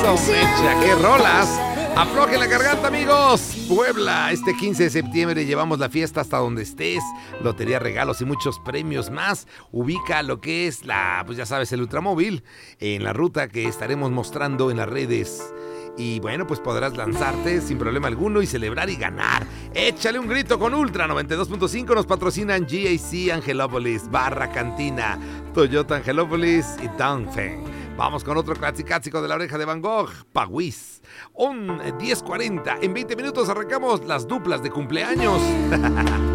Eso, mecha, qué rolas. Aflojen la garganta, amigos. Puebla, este 15 de septiembre llevamos la fiesta hasta donde estés. Lotería, regalos y muchos premios más. Ubica lo que es pues ya sabes, el Ultramóvil en la ruta que estaremos mostrando en las redes. Y bueno, pues podrás lanzarte sin problema alguno y celebrar y ganar. Échale un grito con Ultra 92.5. Nos patrocinan GAC Angelópolis, Barra Cantina, Toyota Angelópolis y Dongfeng. Vamos con otro clásico de la oreja de Van Gogh, Pawis. 10:40. En 20 minutos arrancamos las duplas de cumpleaños.